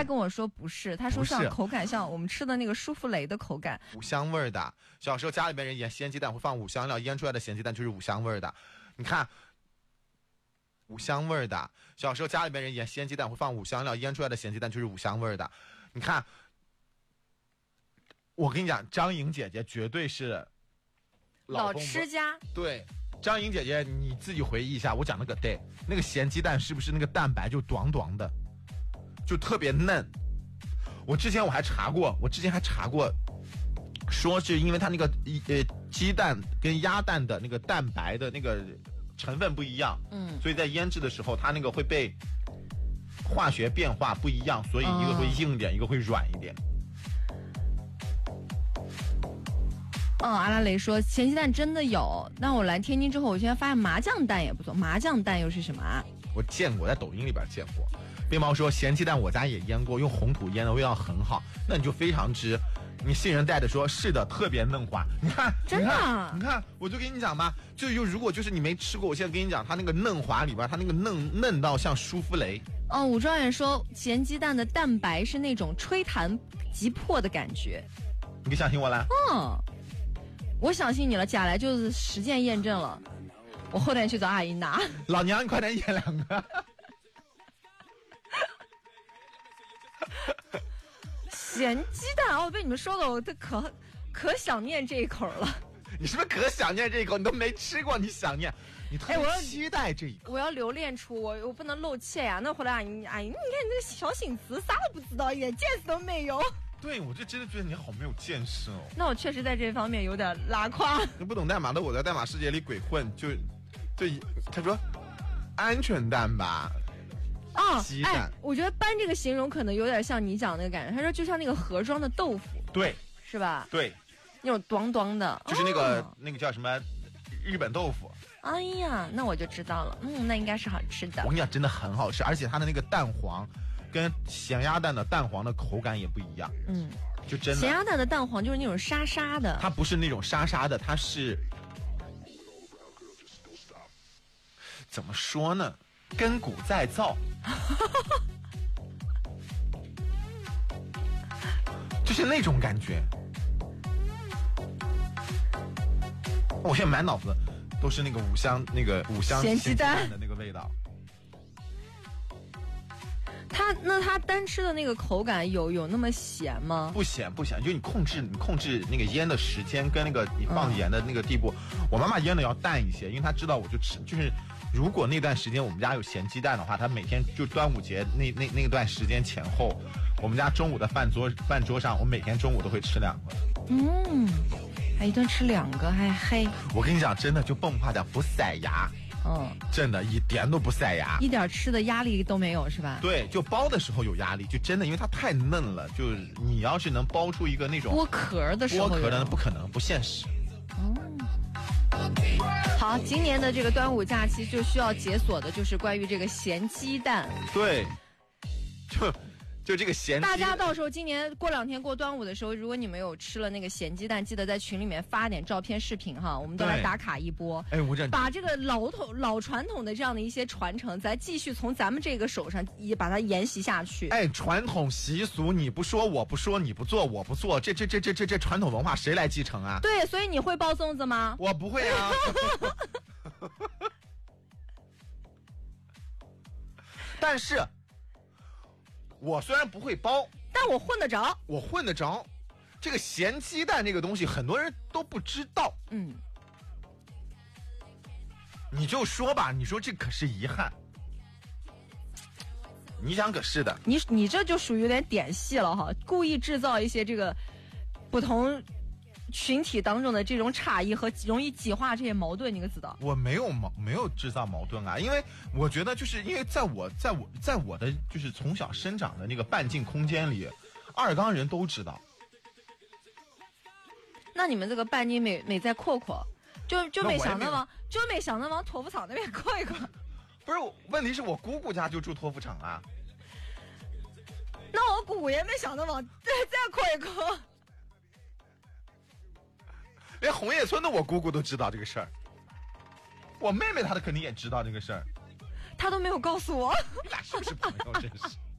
还跟我说不是，他说像口感像我们吃的那个舒芙蕾的口感， 五香味的。小时候家里边人腌鲜鸡蛋会放五香料，腌出来的咸鸡蛋就是五香味的。你看，五香味的。小时候家里边人腌鲜鸡蛋会放五香料，腌出来的咸鸡蛋就是五香味的。你看，我跟你讲，张颖姐姐绝对是老吃家。 对，张颖姐姐，你自己回忆一下，我讲那个对，那个咸鸡蛋是不是那个蛋白就短短的，就特别嫩？我之前还查过，说是因为它那个鸡蛋跟鸭蛋的那个蛋白的那个成分不一样，所以在腌制的时候它那个会被化学变化不一样，所以一个会硬一点，一个会软一点。 阿拉蕾说咸鸡蛋真的有，那我来天津之后，我现在发现麻酱蛋也不错。麻酱蛋又是什么啊？ 我见过，在抖音里边见过。冰毛说咸鸡蛋我家也腌过，用红土腌的，味道很好。那你就非常之，你信任带着说，是的，特别嫩滑。你看， 真的， 你看，我就跟你讲吧，如果就是你没吃过，我现在跟你讲，它那个嫩滑里边，它那个嫩到像舒芙蕾。 武状元说咸鸡蛋的蛋白是那种吹弹即破的感觉。 你相信我啦？ 我相信你了，佳来就是实践验证了。我后天去找阿姨拿。 老娘，你快点腌2个。 咸鸡蛋被你们说的，我都可想念这一口了。 你是不是可想念这一口？你都没吃过，你想念？你特别期待这一口。 我要留恋出我不能露怯呀。那回来阿姨，你看你那个小心思，啥都不知道，一点见识都没有。 对，我就真的觉得你好没有见识哦。 那我确实在这方面有点拉胯。 你不懂代码的，我在代码世界里鬼混，就他说安全蛋吧。鸡蛋， 我觉得搬这个形容可能有点像你讲那个感觉。他说就像那个盒装的豆腐， 对， 是吧？ 对， 那种端端的， 就是那个叫什么日本豆腐。 哎呀，那我就知道了，那应该是好吃的。 我跟你讲，真的很好吃，而且它的那个蛋黄跟咸鸭蛋的蛋黄的口感也不一样。就真的咸鸭蛋的蛋黄就是那种沙沙的， 它不是那种沙沙的，它是怎么说呢？根骨再造。就是那种感觉。我现在满脑子都是那个五香咸鸡蛋的那个味道。 它单吃的那个口感有那么咸吗？ 不咸，就你控制那个腌的时间跟那个你放盐的那个地步。我妈妈腌的要淡一些，因为她知道我就吃，就是如果那段时间我们家有咸鸡蛋的话，她每天就端午节那段时间前后，我们家中午的饭桌上，我每天中午都会吃2个。 还一顿吃2个，还黑。 我跟你讲，真的就蹦话讲不塞牙。真的一点都不塞牙， 一点吃的压力都没有，是吧？ 对，就剥的时候有压力，就真的因为它太嫩了，就你要是能剥出一个那种剥壳的时候， 剥壳的不可能，不现实。 好，今年的这个端午假期就需要解锁的就是关于这个咸鸡蛋。 对，就这个咸鸡， 大家到时候今年过2天过端午的时候，如果你们有吃了那个咸鸡蛋，记得在群里面发点照片视频哈，我们都来打卡一波。把这个老传统的这样的一些传承，咱继续从咱们这个手上也把它沿袭下去。 传统习俗你不说我不说，你不做我不做，这传统文化谁来继承啊？ 对，所以你会包粽子吗？ 我不会啊。但是我虽然不会包， 但我混得着。 这个咸鸡蛋这个东西，很多人都不知道。你就说吧，你说这可是遗憾。你想可是的。 你这就属于有点点戏了哈，故意制造一些这个不同群体当中的这种差异和容易激化这些矛盾，你可知道？ 我没有制造矛盾啊，因为我觉得就是因为在我的就是从小生长的那个半径空间里，2缸人都知道。 那你们这个半径没再扩，就没想着往托福厂那边扩一扩。 不是，问题是我姑姑家就住托福厂啊。 那我姑姑也没想着往再扩一扩。 连红叶村的我姑姑都知道这个事儿，我妹妹她肯定也知道这个事儿， 她都没有告诉我。 你俩是不是朋友？真是。